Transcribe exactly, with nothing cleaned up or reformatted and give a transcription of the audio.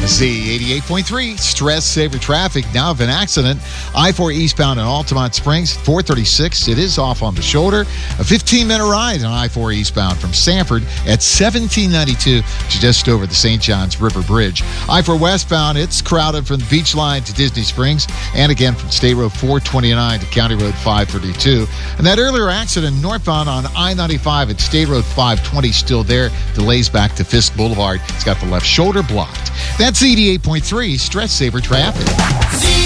Z eighty-eight point three, stress saver traffic. Now of an accident. I four eastbound in Altamont Springs, four thirty-six. It is off on the shoulder. A fifteen-minute ride on I four eastbound from Sanford at seventeen ninety-two to just over the Saint Johns River Bridge. I four westbound, it's crowded from the Beach Line to Disney Springs, and again from State Road four twenty-nine to County Road five thirty-two. And that earlier accident northbound on I ninety-five at State Road five twenty still there. Delays back to Fisk Boulevard. It's got the left shoulder blocked. That's eighty-eight point three, stress saver traffic.